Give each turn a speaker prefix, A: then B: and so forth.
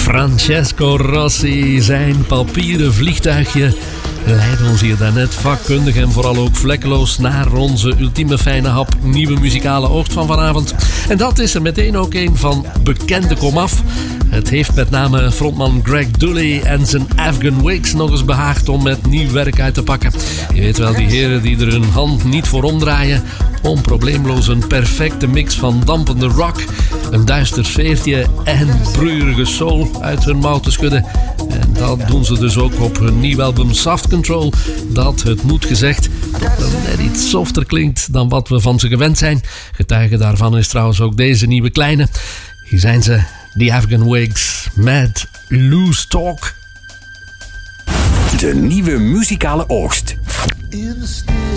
A: Francesco Rossi, zijn papieren vliegtuigje, leidde ons hier daarnet vakkundig en vooral ook vlekkeloos naar onze ultieme fijne hap nieuwe muzikale oogst van vanavond. En dat is er meteen ook een van bekende komaf. Het heeft met name frontman Greg Dulli en zijn Afghan Wigs nog eens behaagd om met nieuw werk uit te pakken. Je weet wel, die heren die er hun hand niet voor omdraaien om probleemloos een perfecte mix van dampende rock, een duister sfeertje en broeierige soul uit hun mouw te schudden. En dat doen ze dus ook op hun nieuw album Soft Control, dat, het moet gezegd, toch wel net iets softer klinkt dan wat we van ze gewend zijn. Getuige daarvan is trouwens ook deze nieuwe kleine. Hier zijn ze, The Afghan Wigs met Loose Talk.
B: De nieuwe muzikale oogst.